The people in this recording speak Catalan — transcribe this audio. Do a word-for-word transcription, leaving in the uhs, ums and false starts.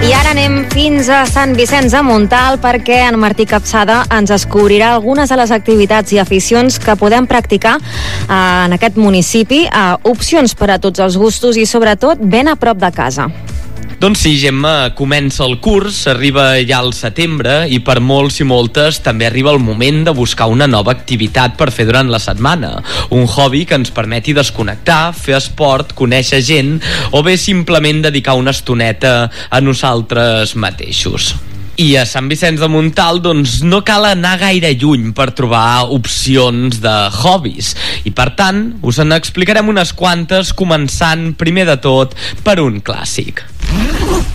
I ara anem fins a Sant Vicenç de Montalt perquè en Martí Capçada ens descobrirà algunes de les activitats i aficions que podem practicar eh, en aquest municipi, eh, opcions per a tots els gustos i sobretot ben a prop de casa. Doncs sí, Gemma, comença el curs, arriba ja al setembre i per molts i moltes també arriba el moment de buscar una nova activitat per fer durant la setmana. Un hobby que ens permeti desconnectar, fer esport, conèixer gent o bé simplement dedicar una estoneta a nosaltres mateixos. I a Sant Vicenç de Montalt doncs no cal anar gaire lluny per trobar opcions de hobbies i per tant us en explicarem unes quantes, començant primer de tot per un clàssic.